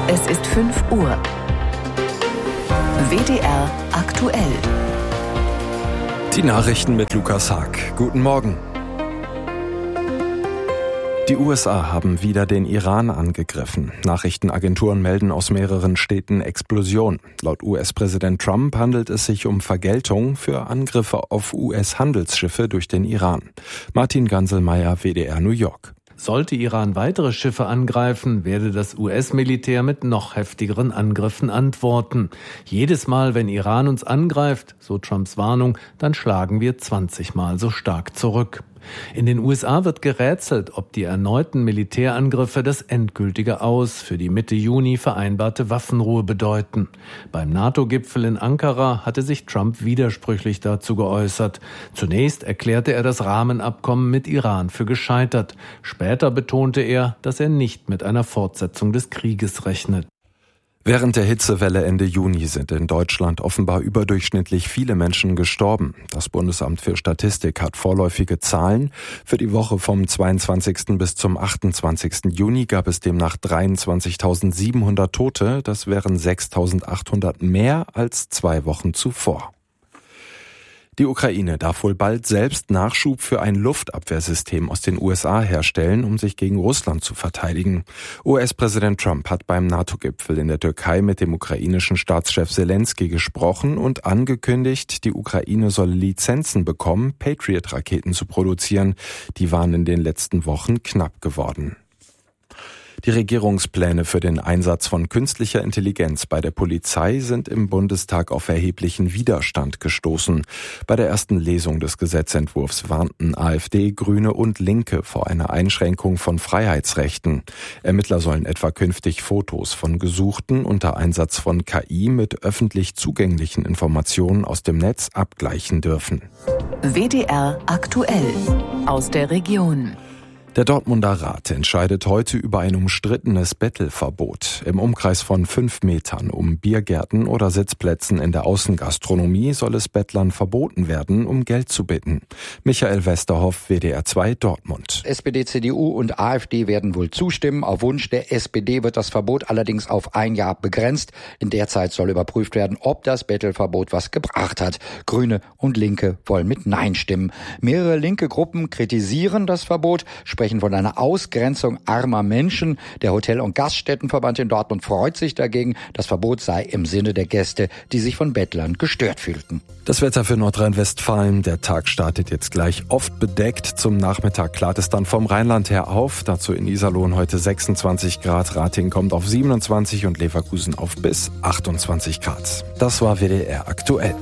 Es ist 5 Uhr. WDR aktuell. Die Nachrichten mit Lukas Haag. Guten Morgen. Die USA haben wieder den Iran angegriffen. Nachrichtenagenturen melden aus mehreren Städten Explosion. Laut US-Präsident Trump handelt es sich um Vergeltung für Angriffe auf US-Handelsschiffe durch den Iran. Martin Ganselmeier, WDR New York. Sollte Iran weitere Schiffe angreifen, werde das US-Militär mit noch heftigeren Angriffen antworten. Jedes Mal, wenn Iran uns angreift, so Trumps Warnung, dann schlagen wir 20 Mal so stark zurück. In den USA wird gerätselt, ob die erneuten Militärangriffe das endgültige Aus für die Mitte Juni vereinbarte Waffenruhe bedeuten. Beim NATO-Gipfel in Ankara hatte sich Trump widersprüchlich dazu geäußert. Zunächst erklärte er das Rahmenabkommen mit Iran für gescheitert. Später betonte er, dass er nicht mit einer Fortsetzung des Krieges rechnet. Während der Hitzewelle Ende Juni sind in Deutschland offenbar überdurchschnittlich viele Menschen gestorben. Das Bundesamt für Statistik hat vorläufige Zahlen. Für die Woche vom 22. bis zum 28. Juni gab es demnach 23.700 Tote. Das wären 6.800 mehr als 2 Wochen zuvor. Die Ukraine darf wohl bald selbst Nachschub für ein Luftabwehrsystem aus den USA herstellen, um sich gegen Russland zu verteidigen. US-Präsident Trump hat beim NATO-Gipfel in der Türkei mit dem ukrainischen Staatschef Selenskyj gesprochen und angekündigt, die Ukraine solle Lizenzen bekommen, Patriot-Raketen zu produzieren. Die waren in den letzten Wochen knapp geworden. Die Regierungspläne für den Einsatz von künstlicher Intelligenz bei der Polizei sind im Bundestag auf erheblichen Widerstand gestoßen. Bei der ersten Lesung des Gesetzentwurfs warnten AfD, Grüne und Linke vor einer Einschränkung von Freiheitsrechten. Ermittler sollen etwa künftig Fotos von Gesuchten unter Einsatz von KI mit öffentlich zugänglichen Informationen aus dem Netz abgleichen dürfen. WDR aktuell aus der Region. Der Dortmunder Rat entscheidet heute über ein umstrittenes Bettelverbot. Im Umkreis von 5 Metern um Biergärten oder Sitzplätzen in der Außengastronomie soll es Bettlern verboten werden, um Geld zu bitten. Michael Westerhoff, WDR 2 Dortmund. SPD, CDU und AfD werden wohl zustimmen. Auf Wunsch der SPD wird das Verbot allerdings auf 1 Jahr begrenzt. In der Zeit soll überprüft werden, ob das Bettelverbot was gebracht hat. Grüne und Linke wollen mit Nein stimmen. Mehrere linke Gruppen kritisieren das Verbot, sprechen von einer Ausgrenzung armer Menschen. Der Hotel- und Gaststättenverband in Dortmund freut sich dagegen. Das Verbot sei im Sinne der Gäste, die sich von Bettlern gestört fühlten. Das Wetter für Nordrhein-Westfalen. Der Tag startet jetzt gleich oft bedeckt. Zum Nachmittag klart es dann vom Rheinland her auf. Dazu in Iserlohn heute 26 Grad. Ratingen kommt auf 27 und Leverkusen auf bis 28 Grad. Das war WDR aktuell.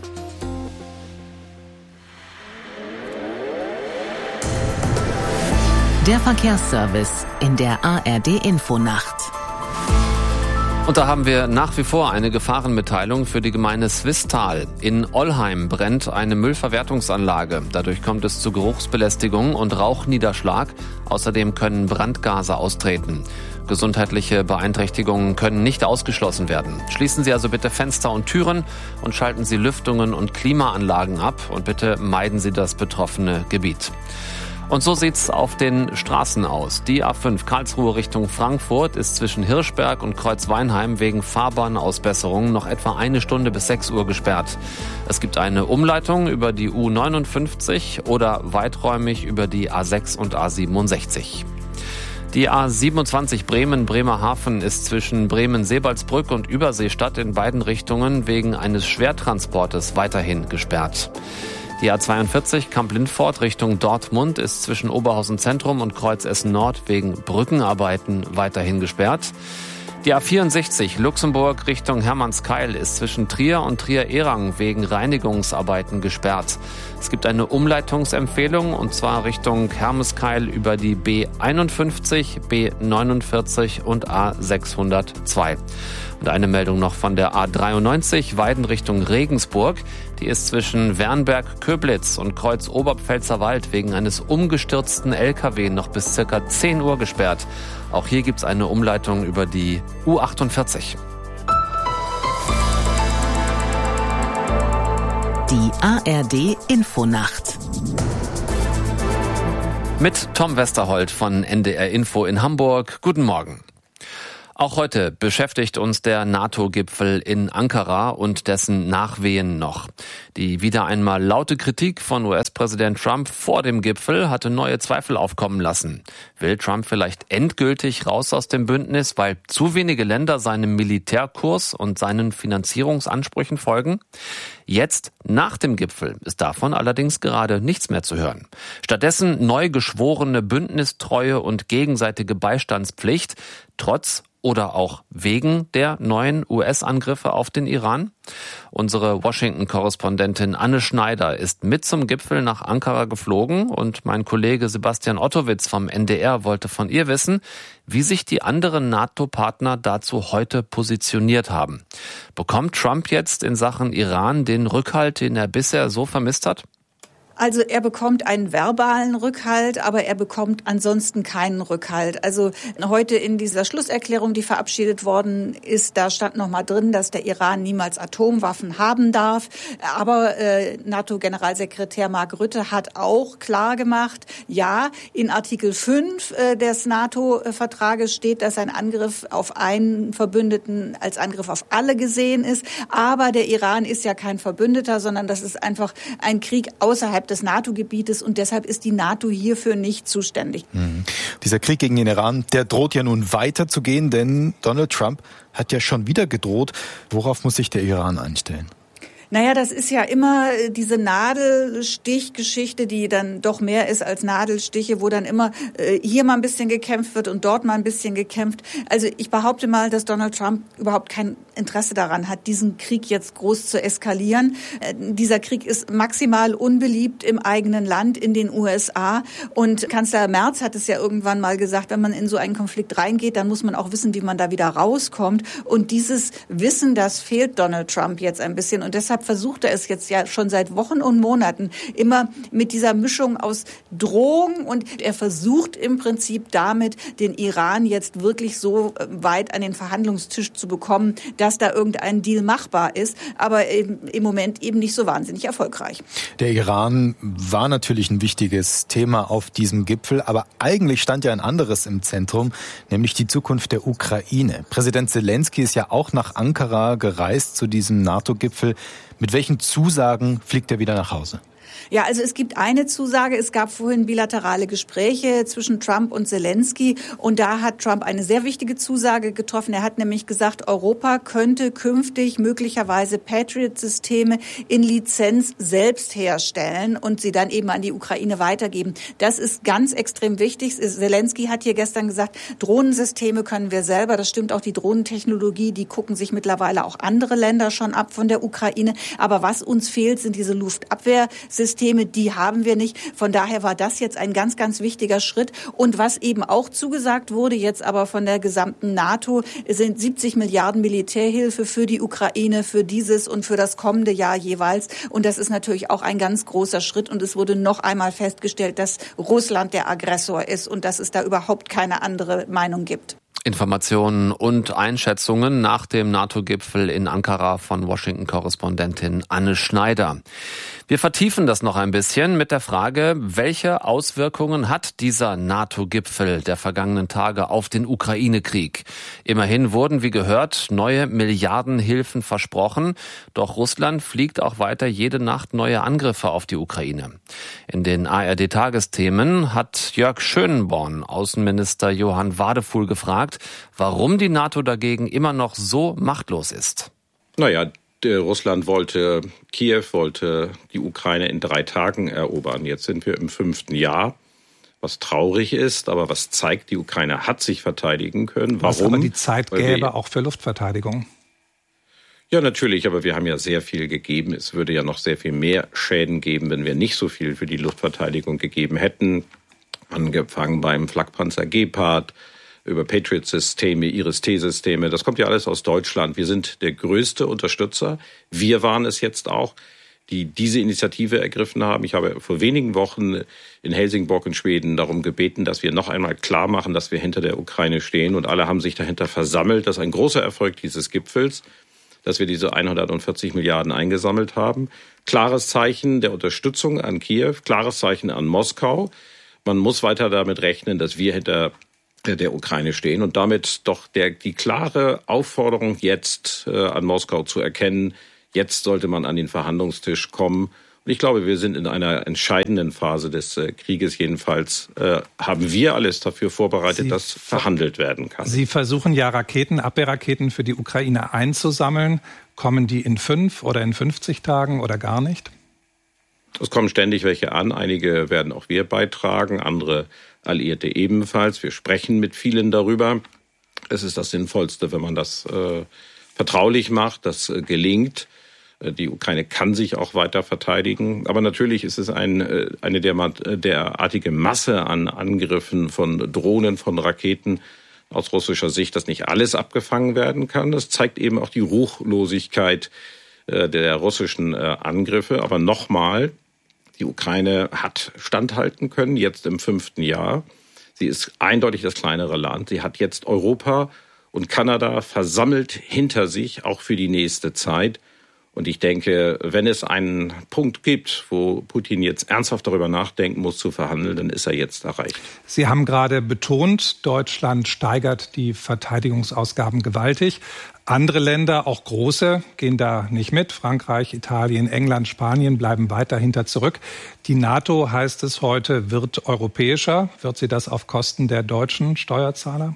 Der Verkehrsservice in der ARD-Infonacht. Und da haben wir nach wie vor eine Gefahrenmitteilung für die Gemeinde Swisttal. In Ollheim brennt eine Müllverwertungsanlage. Dadurch kommt es zu Geruchsbelästigung und Rauchniederschlag. Außerdem können Brandgase austreten. Gesundheitliche Beeinträchtigungen können nicht ausgeschlossen werden. Schließen Sie also bitte Fenster und Türen und schalten Sie Lüftungen und Klimaanlagen ab. Und bitte meiden Sie das betroffene Gebiet. Und so sieht's auf den Straßen aus. Die A5 Karlsruhe Richtung Frankfurt ist zwischen Hirschberg und Kreuzweinheim wegen Fahrbahnausbesserungen noch etwa 1 Stunde bis 6 Uhr gesperrt. Es gibt eine Umleitung über die U59 oder weiträumig über die A6 und A67. Die A27 Bremen-Bremerhaven ist zwischen Bremen-Sebalsbrück und Überseestadt in beiden Richtungen wegen eines Schwertransportes weiterhin gesperrt. Die A42 Kamp-Lindfort Richtung Dortmund ist zwischen Oberhausen Zentrum und Kreuz Essen Nord wegen Brückenarbeiten weiterhin gesperrt. Die A64 Luxemburg Richtung Hermannskeil ist zwischen Trier und Trier-Erang wegen Reinigungsarbeiten gesperrt. Es gibt eine Umleitungsempfehlung und zwar Richtung Hermeskeil über die B51, B49 und A602. Und eine Meldung noch von der A93 Weiden Richtung Regensburg. Die ist zwischen Wernberg-Köblitz und Kreuz-Oberpfälzerwald wegen eines umgestürzten LKW noch bis ca. 10 Uhr gesperrt. Auch hier gibt es eine Umleitung über die U48. Die ARD Infonacht. Mit Tom Westerholt von NDR Info in Hamburg. Guten Morgen. Auch heute beschäftigt uns der NATO-Gipfel in Ankara und dessen Nachwehen noch. Die wieder einmal laute Kritik von US-Präsident Trump vor dem Gipfel hatte neue Zweifel aufkommen lassen. Will Trump vielleicht endgültig raus aus dem Bündnis, weil zu wenige Länder seinem Militärkurs und seinen Finanzierungsansprüchen folgen? Jetzt, nach dem Gipfel, ist davon allerdings gerade nichts mehr zu hören. Stattdessen neu geschworene Bündnistreue und gegenseitige Beistandspflicht, trotz oder auch wegen der neuen US-Angriffe auf den Iran? Unsere Washington-Korrespondentin Anne Schneider ist mit zum Gipfel nach Ankara geflogen und mein Kollege Sebastian Ottowitz vom NDR wollte von ihr wissen, wie sich die anderen NATO-Partner dazu heute positioniert haben. Bekommt Trump jetzt in Sachen Iran den Rückhalt, den er bisher so vermisst hat? Also er bekommt einen verbalen Rückhalt, aber er bekommt ansonsten keinen Rückhalt. Also heute in dieser Schlusserklärung, die verabschiedet worden ist, da stand noch mal drin, dass der Iran niemals Atomwaffen haben darf. Aber NATO-Generalsekretär Mark Rutte hat auch klar gemacht, ja, in Artikel 5 des NATO-Vertrages steht, dass ein Angriff auf einen Verbündeten als Angriff auf alle gesehen ist. Aber der Iran ist ja kein Verbündeter, sondern das ist einfach ein Krieg außerhalb des NATO-Gebietes und deshalb ist die NATO hierfür nicht zuständig. Dieser Krieg gegen den Iran, der droht ja nun weiterzugehen, denn Donald Trump hat ja schon wieder gedroht. Worauf muss sich der Iran einstellen? Naja, das ist ja immer diese Nadelstichgeschichte, die dann doch mehr ist als Nadelstiche, wo dann immer hier mal ein bisschen gekämpft wird und dort mal ein bisschen gekämpft. Also ich behaupte mal, dass Donald Trump überhaupt kein Interesse daran hat, diesen Krieg jetzt groß zu eskalieren. Dieser Krieg ist maximal unbeliebt im eigenen Land, in den USA. Und Kanzler Merz hat es ja irgendwann mal gesagt, wenn man in so einen Konflikt reingeht, dann muss man auch wissen, wie man da wieder rauskommt. Und dieses Wissen, das fehlt Donald Trump jetzt ein bisschen. Und deshalb versucht er es jetzt ja schon seit Wochen und Monaten immer mit dieser Mischung aus Drohung und er versucht im Prinzip damit, den Iran jetzt wirklich so weit an den Verhandlungstisch zu bekommen, dass da irgendein Deal machbar ist, aber im Moment eben nicht so wahnsinnig erfolgreich. Der Iran war natürlich ein wichtiges Thema auf diesem Gipfel, aber eigentlich stand ja ein anderes im Zentrum, nämlich die Zukunft der Ukraine. Präsident Zelensky ist ja auch nach Ankara gereist zu diesem NATO-Gipfel. Mit welchen Zusagen fliegt er wieder nach Hause? Ja, also es gibt eine Zusage. Es gab vorhin bilaterale Gespräche zwischen Trump und Zelensky und da hat Trump eine sehr wichtige Zusage getroffen. Er hat nämlich gesagt, Europa könnte künftig möglicherweise Patriot-Systeme in Lizenz selbst herstellen und sie dann eben an die Ukraine weitergeben. Das ist ganz extrem wichtig. Zelensky hat hier gestern gesagt, Drohnensysteme können wir selber. Das stimmt auch, die Drohnentechnologie, die gucken sich mittlerweile auch andere Länder schon ab von der Ukraine. Aber was uns fehlt, sind diese Luftabwehrsysteme. Die haben wir nicht. Von daher war das jetzt ein ganz, ganz wichtiger Schritt. Und was eben auch zugesagt wurde, jetzt aber von der gesamten NATO, sind 70 Milliarden Militärhilfe für die Ukraine, für dieses und für das kommende Jahr jeweils. Und das ist natürlich auch ein ganz großer Schritt. Und es wurde noch einmal festgestellt, dass Russland der Aggressor ist und dass es da überhaupt keine andere Meinung gibt. Informationen und Einschätzungen nach dem NATO-Gipfel in Ankara von Washington-Korrespondentin Anne Schneider. Wir vertiefen das noch ein bisschen mit der Frage, welche Auswirkungen hat dieser NATO-Gipfel der vergangenen Tage auf den Ukraine-Krieg? Immerhin wurden, wie gehört, neue Milliardenhilfen versprochen, doch Russland fliegt auch weiter jede Nacht neue Angriffe auf die Ukraine. In den ARD-Tagesthemen hat Jörg Schönborn Außenminister Johann Wadefuhl gefragt, warum die NATO dagegen immer noch so machtlos ist. Naja, Russland wollte Kiew, wollte die Ukraine in 3 Tagen erobern. Jetzt sind wir im 5. Jahr, was traurig ist, aber was zeigt, die Ukraine hat sich verteidigen können. Warum? Was aber die Zeit gäbe auch für Luftverteidigung. Ja, natürlich, aber wir haben ja sehr viel gegeben. Es würde ja noch sehr viel mehr Schäden geben, wenn wir nicht so viel für die Luftverteidigung gegeben hätten. Angefangen beim Flakpanzer Gepard, über Patriot-Systeme, Iris-T-Systeme. Das kommt ja alles aus Deutschland. Wir sind der größte Unterstützer. Wir waren es jetzt auch, die diese Initiative ergriffen haben. Ich habe vor wenigen Wochen in Helsingborg in Schweden darum gebeten, dass wir noch einmal klar machen, dass wir hinter der Ukraine stehen. Und alle haben sich dahinter versammelt. Das ist ein großer Erfolg dieses Gipfels, dass wir diese 140 Milliarden eingesammelt haben. Klares Zeichen der Unterstützung an Kiew, klares Zeichen an Moskau. Man muss weiter damit rechnen, dass wir hinter der Ukraine stehen und damit doch die klare Aufforderung jetzt an Moskau zu erkennen, jetzt sollte man an den Verhandlungstisch kommen. Und ich glaube, wir sind in einer entscheidenden Phase des Krieges. Jedenfalls haben wir alles dafür vorbereitet, dass verhandelt werden kann. Sie versuchen ja Abwehrraketen für die Ukraine einzusammeln. Kommen die in 5 oder in 50 Tagen oder gar nicht? Es kommen ständig welche an. Einige werden auch wir beitragen, andere Alliierte ebenfalls. Wir sprechen mit vielen darüber. Es ist das Sinnvollste, wenn man das vertraulich macht, das gelingt. Die Ukraine kann sich auch weiter verteidigen. Aber natürlich ist es eine derartige Masse an Angriffen von Drohnen, von Raketen aus russischer Sicht, dass nicht alles abgefangen werden kann. Das zeigt eben auch die Ruchlosigkeit der russischen Angriffe. Aber nochmal, die Ukraine hat standhalten können, jetzt im 5. Jahr. Sie ist eindeutig das kleinere Land. Sie hat jetzt Europa und Kanada versammelt hinter sich, auch für die nächste Zeit. Und ich denke, wenn es einen Punkt gibt, wo Putin jetzt ernsthaft darüber nachdenken muss, zu verhandeln, dann ist er jetzt erreicht. Sie haben gerade betont, Deutschland steigert die Verteidigungsausgaben gewaltig. Andere Länder, auch große, gehen da nicht mit. Frankreich, Italien, England, Spanien bleiben weiter hinter zurück. Die NATO, heißt es heute, wird europäischer. Wird sie das auf Kosten der deutschen Steuerzahler?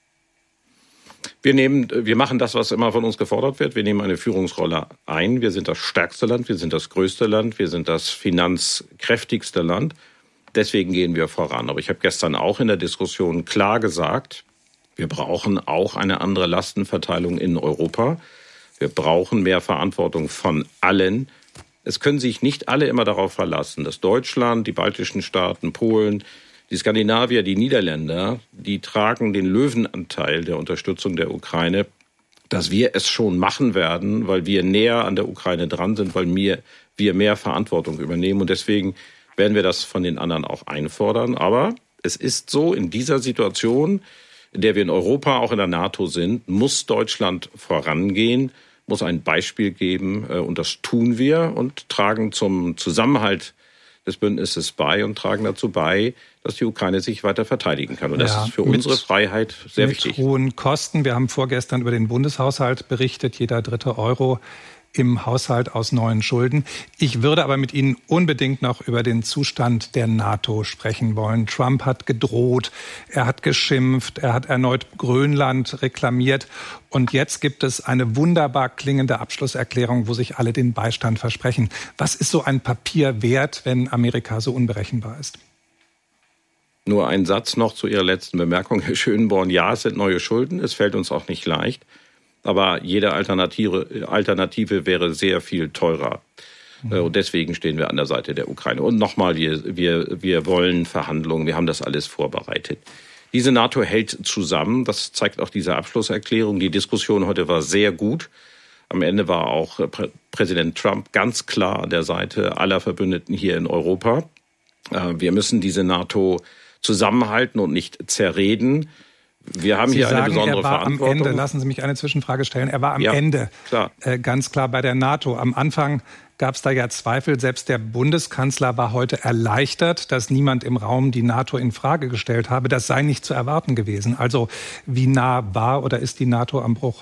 Wir machen das, was immer von uns gefordert wird. Wir nehmen eine Führungsrolle ein. Wir sind das stärkste Land, wir sind das größte Land, wir sind das finanzkräftigste Land. Deswegen gehen wir voran. Aber ich habe gestern auch in der Diskussion klar gesagt, wir brauchen auch eine andere Lastenverteilung in Europa. Wir brauchen mehr Verantwortung von allen. Es können sich nicht alle immer darauf verlassen, dass Deutschland, die baltischen Staaten, Polen, die Skandinavier, die Niederländer, die tragen den Löwenanteil der Unterstützung der Ukraine, dass wir es schon machen werden, weil wir näher an der Ukraine dran sind, weil wir mehr Verantwortung übernehmen. Und deswegen werden wir das von den anderen auch einfordern. Aber es ist so, in dieser Situation, in der wir in Europa, auch in der NATO sind, muss Deutschland vorangehen, muss ein Beispiel geben. Und das tun wir und tragen zum Zusammenhalt des Bündnisses bei und tragen dazu bei, dass die Ukraine sich weiter verteidigen kann. Und das ist für unsere Freiheit sehr wichtig. Mit hohen Kosten. Wir haben vorgestern über den Bundeshaushalt berichtet. Jeder 3. Euro im Haushalt aus neuen Schulden. Ich würde aber mit Ihnen unbedingt noch über den Zustand der NATO sprechen wollen. Trump hat gedroht, er hat geschimpft, er hat erneut Grönland reklamiert. Und jetzt gibt es eine wunderbar klingende Abschlusserklärung, wo sich alle den Beistand versprechen. Was ist so ein Papier wert, wenn Amerika so unberechenbar ist? Nur ein Satz noch zu Ihrer letzten Bemerkung, Herr Schönborn. Ja, es sind neue Schulden. Es fällt uns auch nicht leicht. Aber jede Alternative wäre sehr viel teurer. Und deswegen stehen wir an der Seite der Ukraine. Und nochmal, wir wollen Verhandlungen. Wir haben das alles vorbereitet. Diese NATO hält zusammen. Das zeigt auch diese Abschlusserklärung. Die Diskussion heute war sehr gut. Am Ende war auch Präsident Trump ganz klar an der Seite aller Verbündeten hier in Europa. Wir müssen diese NATO zusammenhalten und nicht zerreden. Wir haben hier eine besondere Verantwortung. Am Ende, lassen Sie mich eine Zwischenfrage stellen. Er war am Ende ganz klar bei der NATO. Am Anfang gab es da ja Zweifel. Selbst der Bundeskanzler war heute erleichtert, dass niemand im Raum die NATO in Frage gestellt habe. Das sei nicht zu erwarten gewesen. Also wie nah war oder ist die NATO am Bruch?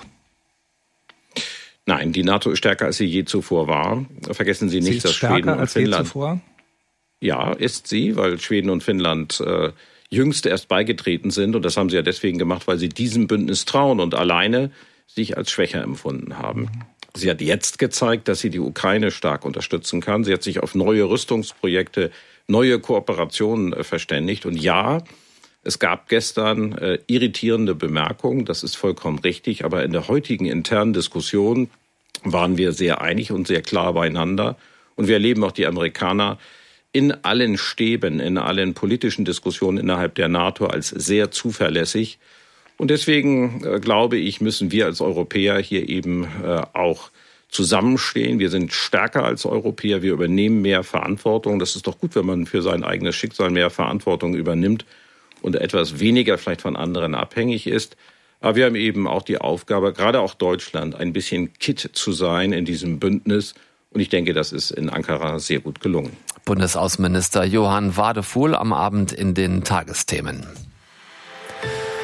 Nein, die NATO ist stärker, als sie je zuvor war. Vergessen Sie nicht, dass Schweden und Finnland... Zuvor? Ja, ist sie, weil Schweden und Finnland jüngst erst beigetreten sind. Und das haben sie ja deswegen gemacht, weil sie diesem Bündnis trauen und alleine sich als schwächer empfunden haben. Sie hat jetzt gezeigt, dass sie die Ukraine stark unterstützen kann. Sie hat sich auf neue Rüstungsprojekte, neue Kooperationen verständigt. Und ja, es gab gestern irritierende Bemerkungen. Das ist vollkommen richtig. Aber in der heutigen internen Diskussion waren wir sehr einig und sehr klar beieinander. Und wir erleben auch die Amerikaner in allen Stäben, in allen politischen Diskussionen innerhalb der NATO als sehr zuverlässig. Und deswegen, glaube ich, müssen wir als Europäer hier eben auch zusammenstehen. Wir sind stärker als Europäer, wir übernehmen mehr Verantwortung. Das ist doch gut, wenn man für sein eigenes Schicksal mehr Verantwortung übernimmt und etwas weniger vielleicht von anderen abhängig ist. Aber wir haben eben auch die Aufgabe, gerade auch Deutschland, ein bisschen Kitt zu sein in diesem Bündnis. Und ich denke, das ist in Ankara sehr gut gelungen. Bundesaußenminister Johann Wadefuhl am Abend in den Tagesthemen.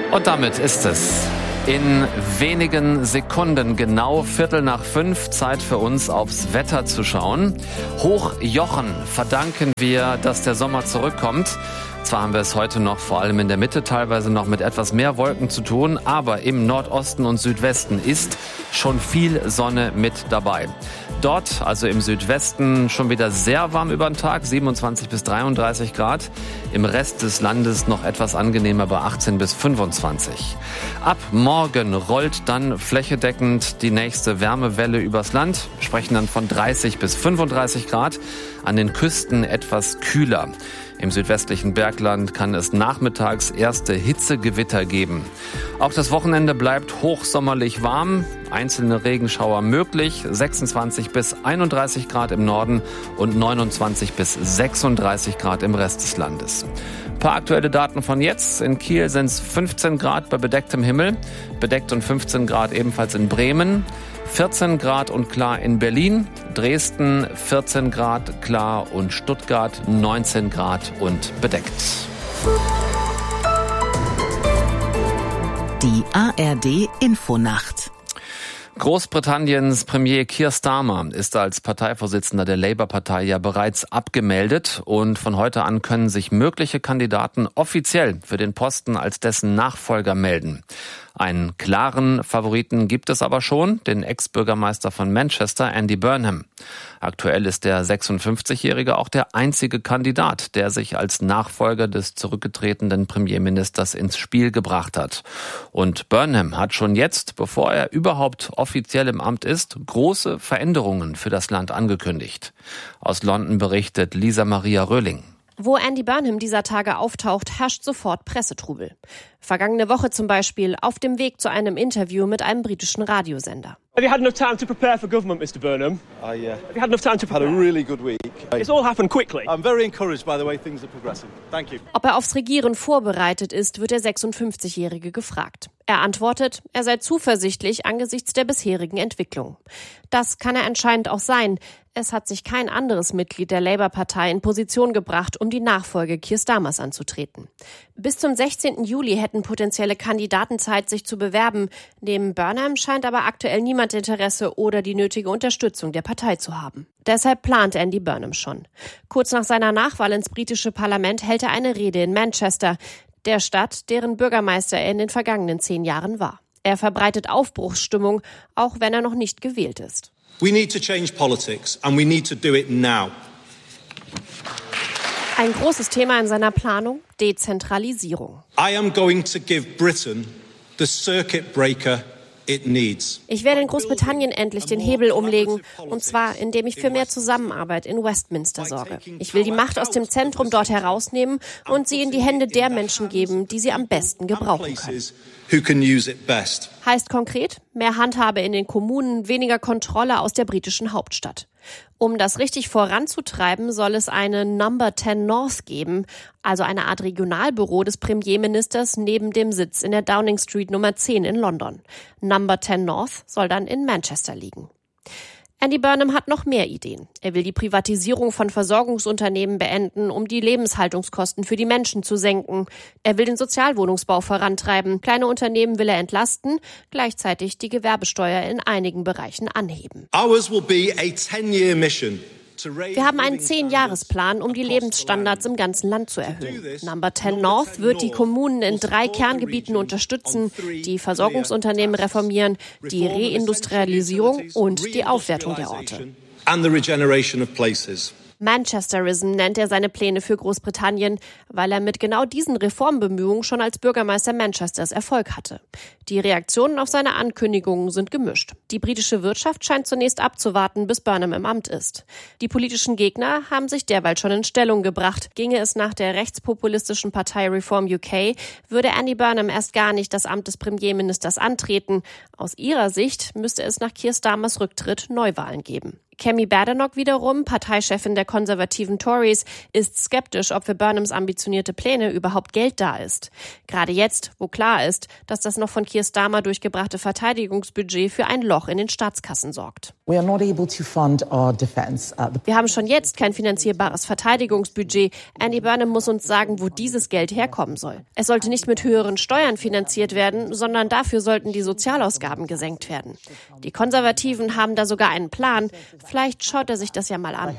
Und damit ist es in wenigen Sekunden genau 4:45 Zeit für uns aufs Wetter zu schauen. Hochjochen verdanken wir, dass der Sommer zurückkommt. Zwar haben wir es heute noch vor allem in der Mitte teilweise noch mit etwas mehr Wolken zu tun, aber im Nordosten und Südwesten ist schon viel Sonne mit dabei. Dort, also im Südwesten, schon wieder sehr warm über den Tag, 27 bis 33 Grad. Im Rest des Landes noch etwas angenehmer bei 18 bis 25. Ab morgen rollt dann flächendeckend die nächste Wärmewelle übers Land. Wir sprechen dann von 30 bis 35 Grad. An den Küsten etwas kühler. Im südwestlichen Bergland kann es nachmittags erste Hitzegewitter geben. Auch das Wochenende bleibt hochsommerlich warm. Einzelne Regenschauer möglich. 26 bis 31 Grad im Norden und 29 bis 36 Grad im Rest des Landes. Ein paar aktuelle Daten von jetzt. In Kiel sind es 15 Grad bei bedecktem Himmel. Bedeckt und 15 Grad ebenfalls in Bremen. 14 Grad und klar in Berlin, Dresden 14 Grad klar und Stuttgart 19 Grad und bedeckt. Die ARD Infonacht. Großbritanniens Premier Keir Starmer ist als Parteivorsitzender der Labour-Partei ja bereits abgemeldet und von heute an können sich mögliche Kandidaten offiziell für den Posten als dessen Nachfolger melden. Einen klaren Favoriten gibt es aber schon, den Ex-Bürgermeister von Manchester, Andy Burnham. Aktuell ist der 56-Jährige auch der einzige Kandidat, der sich als Nachfolger des zurückgetretenen Premierministers ins Spiel gebracht hat. Und Burnham hat schon jetzt, bevor er überhaupt offiziell im Amt ist, große Veränderungen für das Land angekündigt. Aus London berichtet Lisa Maria Röhling. Wo Andy Burnham dieser Tage auftaucht, herrscht sofort Pressetrubel. Vergangene Woche zum Beispiel auf dem Weg zu einem Interview mit einem britischen Radiosender. Have you had enough time to prepare for government, Mr. Burnham? Yeah. Have you had enough time to prepare? Had a really good week. It's all happened quickly. I'm very encouraged by the way things are progressing. Thank you. Ob er aufs Regieren vorbereitet ist, wird der 56-Jährige gefragt. Er antwortet, er sei zuversichtlich angesichts der bisherigen Entwicklung. Das kann er anscheinend auch sein. Es hat sich kein anderes Mitglied der Labour-Partei in Position gebracht, um die Nachfolge Keir Starmers anzutreten. Bis zum 16. Juli hätten potenzielle Kandidaten Zeit, sich zu bewerben. Neben Burnham scheint aber aktuell niemand Interesse oder die nötige Unterstützung der Partei zu haben. Deshalb plant Andy Burnham schon. Kurz nach seiner Nachwahl ins britische Parlament hält er eine Rede in Manchester, der Stadt, deren Bürgermeister er in den vergangenen 10 Jahren war. Er verbreitet Aufbruchsstimmung, auch wenn er noch nicht gewählt ist. We need to change politics and we need to do it now. Ein großes Thema in seiner Planung: Dezentralisierung. I am going to give Britain the circuit breaker it needs. Ich werde in Großbritannien endlich den Hebel umlegen, und zwar indem ich für mehr Zusammenarbeit in Westminster sorge. Ich will die Macht aus dem Zentrum dort herausnehmen und sie in die Hände der Menschen geben, die sie am besten gebrauchen können. Who can use it best. Heißt konkret, mehr Handhabe in den Kommunen, weniger Kontrolle aus der britischen Hauptstadt. Um das richtig voranzutreiben, soll es eine Number 10 North geben, also eine Art Regionalbüro des Premierministers neben dem Sitz in der Downing Street Nummer 10 in London. Number 10 North soll dann in Manchester liegen. Andy Burnham hat noch mehr Ideen. Er will die Privatisierung von Versorgungsunternehmen beenden, um die Lebenshaltungskosten für die Menschen zu senken. Er will den Sozialwohnungsbau vorantreiben. Kleine Unternehmen will er entlasten, gleichzeitig die Gewerbesteuer in einigen Bereichen anheben. Ours will be a 10-year mission. Wir haben einen 10-Jahresplan, um die Lebensstandards im ganzen Land zu erhöhen. Number 10 North wird die Kommunen in 3 Kerngebieten unterstützen, die Versorgungsunternehmen reformieren, die Reindustrialisierung und die Aufwertung der Orte. Manchesterism nennt er seine Pläne für Großbritannien, weil er mit genau diesen Reformbemühungen schon als Bürgermeister Manchesters Erfolg hatte. Die Reaktionen auf seine Ankündigungen sind gemischt. Die britische Wirtschaft scheint zunächst abzuwarten, bis Burnham im Amt ist. Die politischen Gegner haben sich derweil schon in Stellung gebracht. Ginge es nach der rechtspopulistischen Partei Reform UK, würde Andy Burnham erst gar nicht das Amt des Premierministers antreten. Aus ihrer Sicht müsste es nach Keir Starmers Rücktritt Neuwahlen geben. Kemi Badenoch wiederum, Parteichefin der konservativen Tories, ist skeptisch, ob für Burnhams ambitionierte Pläne überhaupt Geld da ist. Gerade jetzt, wo klar ist, dass das noch von Keir Starmer durchgebrachte Verteidigungsbudget für ein Loch in den Staatskassen sorgt. Wir haben schon jetzt kein finanzierbares Verteidigungsbudget. Andy Burnham muss uns sagen, wo dieses Geld herkommen soll. Es sollte nicht mit höheren Steuern finanziert werden, sondern dafür sollten die Sozialausgaben gesenkt werden. Die Konservativen haben da sogar einen Plan. Vielleicht schaut er sich das ja mal an.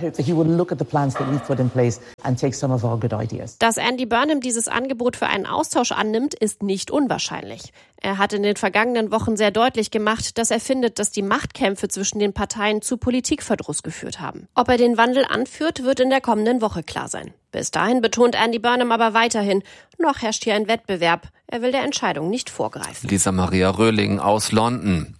Dass Andy Burnham dieses Angebot für einen Austausch annimmt, ist nicht unwahrscheinlich. Er hat in den vergangenen Wochen sehr deutlich gemacht, dass er findet, dass die Machtkämpfe zwischen den Parteien zu Politikverdruss geführt haben. Ob er den Wandel anführt, wird in der kommenden Woche klar sein. Bis dahin betont Andy Burnham aber weiterhin, noch herrscht hier ein Wettbewerb. Er will der Entscheidung nicht vorgreifen. Lisa Maria Röhling aus London.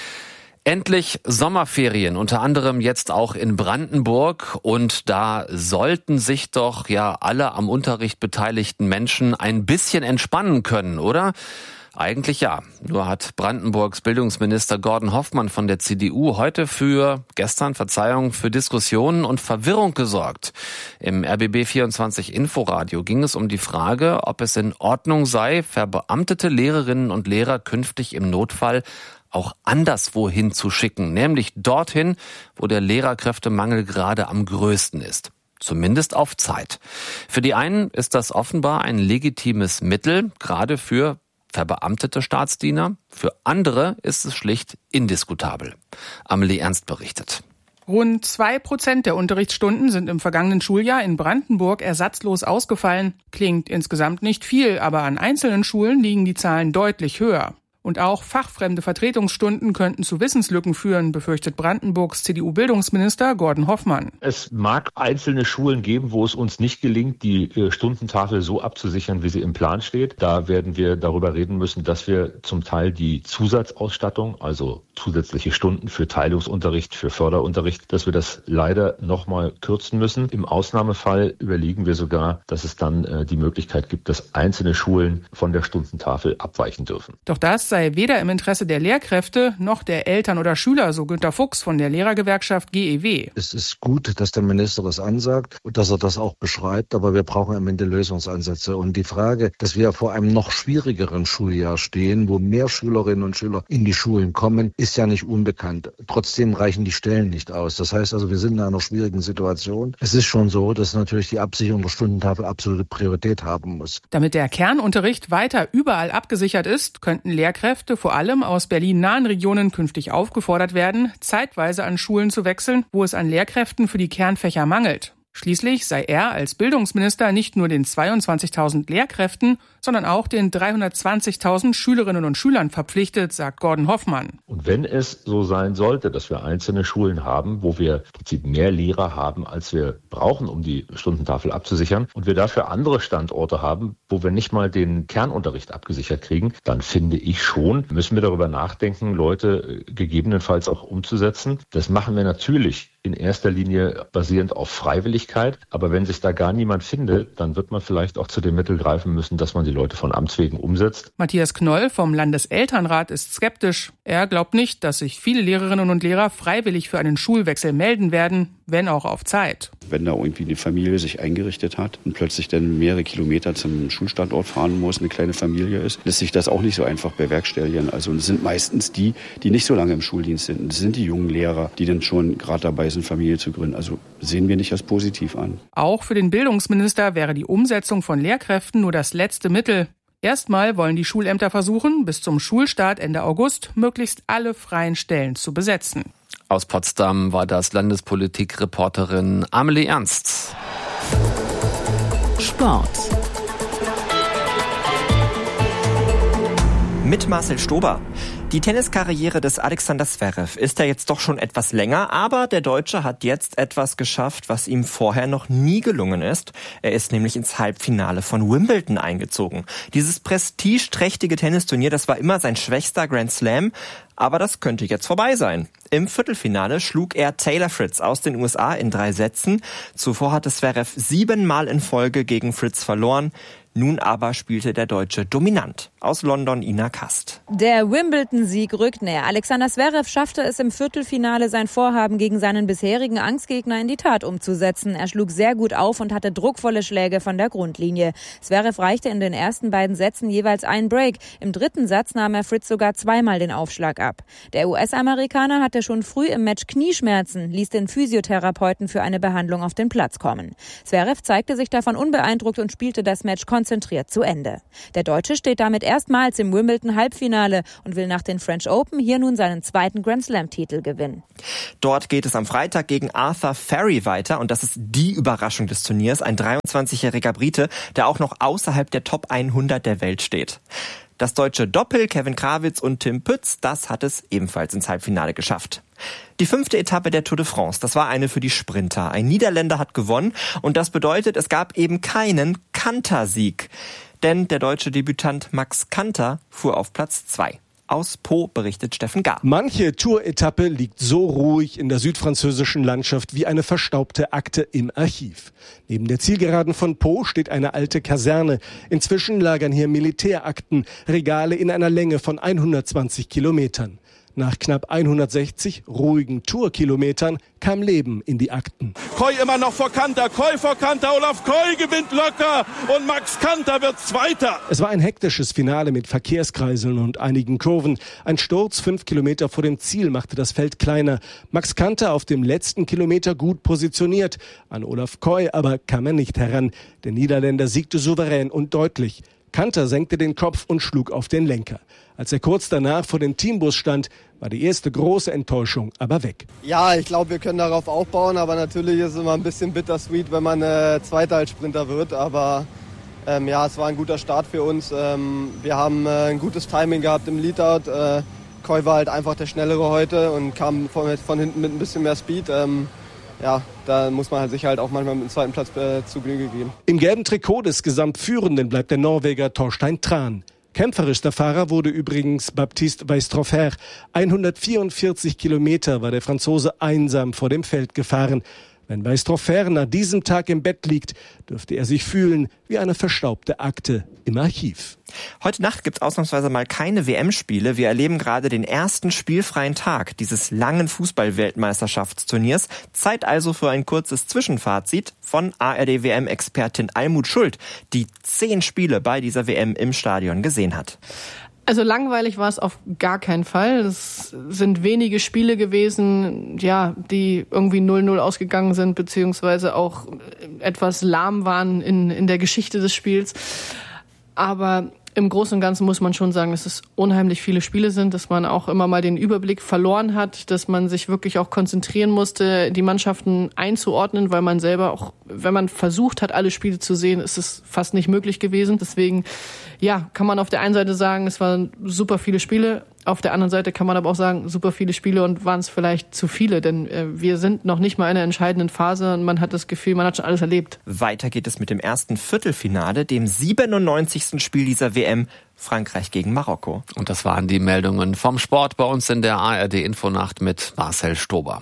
Endlich Sommerferien, unter anderem jetzt auch in Brandenburg. Und da sollten sich doch alle am Unterricht beteiligten Menschen ein bisschen entspannen können, oder? Eigentlich ja. Nur hat Brandenburgs Bildungsminister Gordon Hoffmann von der CDU gestern für Diskussionen und Verwirrung gesorgt. Im RBB24 Inforadio ging es um die Frage, ob es in Ordnung sei, verbeamtete Lehrerinnen und Lehrer künftig im Notfall auch anderswohin zu schicken, nämlich dorthin, wo der Lehrerkräftemangel gerade am größten ist. Zumindest auf Zeit. Für die einen ist das offenbar ein legitimes Mittel, gerade für verbeamtete Staatsdiener. Für andere ist es schlicht indiskutabel. Amelie Ernst berichtet. Rund 2% der Unterrichtsstunden sind im vergangenen Schuljahr in Brandenburg ersatzlos ausgefallen. Klingt insgesamt nicht viel, aber an einzelnen Schulen liegen die Zahlen deutlich höher. Und auch fachfremde Vertretungsstunden könnten zu Wissenslücken führen, befürchtet Brandenburgs CDU-Bildungsminister Gordon Hoffmann. Es mag einzelne Schulen geben, wo es uns nicht gelingt, die Stundentafel so abzusichern, wie sie im Plan steht. Da werden wir darüber reden müssen, dass wir zum Teil die Zusatzausstattung, also zusätzliche Stunden für Teilungsunterricht, für Förderunterricht, dass wir das leider nochmal kürzen müssen. Im Ausnahmefall überlegen wir sogar, dass es dann die Möglichkeit gibt, dass einzelne Schulen von der Stundentafel abweichen dürfen. Doch das sei weder im Interesse der Lehrkräfte noch der Eltern oder Schüler, so Günter Fuchs von der Lehrergewerkschaft GEW. Es ist gut, dass der Minister das ansagt und dass er das auch beschreibt, aber wir brauchen am Ende Lösungsansätze. Und die Frage, dass wir vor einem noch schwierigeren Schuljahr stehen, wo mehr Schülerinnen und Schüler in die Schulen kommen, ist ja nicht unbekannt. Trotzdem reichen die Stellen nicht aus. Das heißt also, wir sind in einer schwierigen Situation. Es ist schon so, dass natürlich die Absicherung der Stundentafel absolute Priorität haben muss. Damit der Kernunterricht weiter überall abgesichert ist, könnten Lehrkräfte vor allem aus Berlin-nahen Regionen künftig aufgefordert werden, zeitweise an Schulen zu wechseln, wo es an Lehrkräften für die Kernfächer mangelt. Schließlich sei er als Bildungsminister nicht nur den 22.000 Lehrkräften, sondern auch den 320.000 Schülerinnen und Schülern verpflichtet, sagt Gordon Hoffmann. Und wenn es so sein sollte, dass wir einzelne Schulen haben, wo wir im Prinzip mehr Lehrer haben, als wir brauchen, um die Stundentafel abzusichern, und wir dafür andere Standorte haben, wo wir nicht mal den Kernunterricht abgesichert kriegen, dann finde ich schon, müssen wir darüber nachdenken, Leute gegebenenfalls auch umzusetzen. Das machen wir natürlich in erster Linie basierend auf Freiwilligkeit. Aber wenn sich da gar niemand findet, dann wird man vielleicht auch zu dem Mittel greifen müssen, dass man die Leute von Amts wegen umsetzt. Matthias Knoll vom Landeselternrat ist skeptisch. Er glaubt nicht, dass sich viele Lehrerinnen und Lehrer freiwillig für einen Schulwechsel melden werden, wenn auch auf Zeit. Wenn da irgendwie eine Familie sich eingerichtet hat und plötzlich dann mehrere Kilometer zum Schulstandort fahren muss, eine kleine Familie ist, lässt sich das auch nicht so einfach bewerkstelligen. Also es sind meistens die nicht so lange im Schuldienst sind. Es sind die jungen Lehrer, die dann schon gerade dabei sind, Familie zu gründen. Also sehen wir nicht als positiv an. Auch für den Bildungsminister wäre die Umsetzung von Lehrkräften nur das letzte Mittel. Erstmal wollen die Schulämter versuchen, bis zum Schulstart Ende August möglichst alle freien Stellen zu besetzen. Aus Potsdam war das Landespolitik-Reporterin Amelie Ernst. Sport. Mit Marcel Stober. Die Tenniskarriere des Alexander Zverev ist ja jetzt doch schon etwas länger, aber der Deutsche hat jetzt etwas geschafft, was ihm vorher noch nie gelungen ist. Er ist nämlich ins Halbfinale von Wimbledon eingezogen. Dieses prestigeträchtige Tennisturnier, das war immer sein schwächster Grand Slam, aber das könnte jetzt vorbei sein. Im Viertelfinale schlug er Taylor Fritz aus den USA in 3 Sätzen. Zuvor hatte Zverev 7-mal in Folge gegen Fritz verloren. Nun aber spielte der Deutsche dominant. Aus London Ina Kast. Der Wimbledon-Sieg rückt näher. Alexander Zverev schaffte es im Viertelfinale, sein Vorhaben gegen seinen bisherigen Angstgegner in die Tat umzusetzen. Er schlug sehr gut auf und hatte druckvolle Schläge von der Grundlinie. Zverev reichte in den ersten beiden Sätzen jeweils einen Break. Im dritten Satz nahm er Fritz sogar zweimal den Aufschlag ab. Der US-Amerikaner hatte schon früh im Match Knieschmerzen, ließ den Physiotherapeuten für eine Behandlung auf den Platz kommen. Zverev zeigte sich davon unbeeindruckt und spielte das Match konzentriert zu Ende. Der Deutsche steht damit erstmals im Wimbledon-Halbfinale und will nach den French Open hier nun seinen zweiten Grand-Slam-Titel gewinnen. Dort geht es am Freitag gegen Arthur Ferry weiter und das ist die Überraschung des Turniers, ein 23-jähriger Brite, der auch noch außerhalb der Top 100 der Welt steht. Das deutsche Doppel, Kevin Krawitz und Tim Pütz, das hat es ebenfalls ins Halbfinale geschafft. Die 5. Etappe der Tour de France, das war eine für die Sprinter. Ein Niederländer hat gewonnen und das bedeutet, es gab eben keinen Kanter-Sieg. Denn der deutsche Debütant Max Kanter fuhr auf Platz 2. Aus Po berichtet Steffen Gar. Manche Tour-Etappe liegt so ruhig in der südfranzösischen Landschaft wie eine verstaubte Akte im Archiv. Neben der Zielgeraden von Po steht eine alte Kaserne. Inzwischen lagern hier Militärakten, Regale in einer Länge von 120 Kilometern. Nach knapp 160 ruhigen Tourkilometern kam Leben in die Akten. Koy immer noch vor Kanter, Olaf Koy gewinnt locker und Max Kanter wird Zweiter. Es war ein hektisches Finale mit Verkehrskreiseln und einigen Kurven. Ein Sturz 5 Kilometer vor dem Ziel machte das Feld kleiner. Max Kanter auf dem letzten Kilometer gut positioniert. An Olaf Koy aber kam er nicht heran. Der Niederländer siegte souverän und deutlich. Kanter senkte den Kopf und schlug auf den Lenker. Als er kurz danach vor dem Teambus stand, war die erste große Enttäuschung aber weg. Ja, ich glaube, wir können darauf aufbauen, aber natürlich ist es immer ein bisschen bittersweet, wenn man Zweiter als Sprinter wird. Aber es war ein guter Start für uns. Wir haben ein gutes Timing gehabt im Leadout. Koy war halt einfach der Schnellere heute und kam von hinten mit ein bisschen mehr Speed. Da muss man sich halt auch manchmal mit dem zweiten Platz zu Genüge geben. Im gelben Trikot des Gesamtführenden bleibt der Norweger Torstein Tran. Kämpferischster Fahrer wurde übrigens Baptiste Weistrofer. 144 Kilometer war der Franzose einsam vor dem Feld gefahren. Wenn Weistrofer nach diesem Tag im Bett liegt, dürfte er sich fühlen wie eine verstaubte Akte im Archiv. Heute Nacht gibt's ausnahmsweise mal keine WM-Spiele. Wir erleben gerade den ersten spielfreien Tag dieses langen Fußball-Weltmeisterschaftsturniers. Zeit also für ein kurzes Zwischenfazit von ARD-WM-Expertin Almut Schuld, die 10 Spiele bei dieser WM im Stadion gesehen hat. Also langweilig war es auf gar keinen Fall. Es sind wenige Spiele gewesen, die irgendwie 0-0 ausgegangen sind, beziehungsweise auch etwas lahm waren in der Geschichte des Spiels. Aber im Großen und Ganzen muss man schon sagen, dass es unheimlich viele Spiele sind, dass man auch immer mal den Überblick verloren hat, dass man sich wirklich auch konzentrieren musste, die Mannschaften einzuordnen, weil man selber auch, wenn man versucht hat, alle Spiele zu sehen, ist es fast nicht möglich gewesen. Deswegen, kann man auf der einen Seite sagen, es waren super viele Spiele. Auf der anderen Seite kann man aber auch sagen, super viele Spiele und waren es vielleicht zu viele, denn wir sind noch nicht mal in einer entscheidenden Phase und man hat das Gefühl, man hat schon alles erlebt. Weiter geht es mit dem ersten Viertelfinale, dem 97. Spiel dieser WM, Frankreich gegen Marokko. Und das waren die Meldungen vom Sport bei uns in der ARD-Infonacht mit Marcel Stober.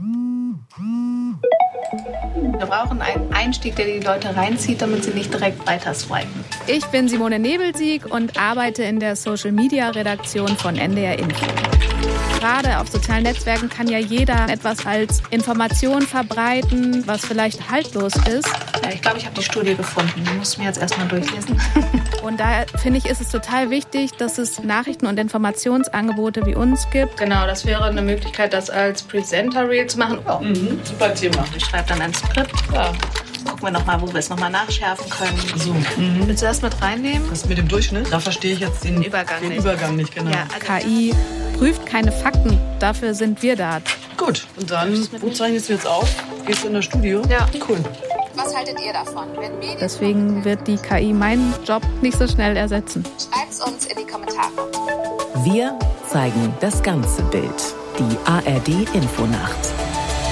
Wir brauchen einen Einstieg, der die Leute reinzieht, damit sie nicht direkt weiter swipen. Ich bin Simone Nebelsieg und arbeite in der Social-Media-Redaktion von NDR Info. Gerade auf sozialen Netzwerken kann ja jeder etwas als Information verbreiten, was vielleicht haltlos ist. Ja, ich glaube, ich habe die Studie gefunden. Die muss ich mir jetzt erstmal durchlesen. Und da finde ich, ist es total wichtig, dass es Nachrichten- und Informationsangebote wie uns gibt. Genau, das wäre eine Möglichkeit, das als Presenter-Reel zu machen. Oh, super Thema. Ich schreibe dann ein Skript. Ja. Gucken wir nochmal, wo wir es nochmal nachschärfen können. So. Willst du das mit reinnehmen? Das mit dem Durchschnitt? Da verstehe ich jetzt den Übergang nicht, genau. Ja, also KI prüft keine Fakten, dafür sind wir da. Gut, und dann, wo zeichnest du jetzt auf? Gehst du in das Studio? Ja. Cool. Was haltet ihr davon? Deswegen wird die KI meinen Job nicht so schnell ersetzen. Schreibt's uns in die Kommentare. Wir zeigen das ganze Bild. Die ARD Infonacht.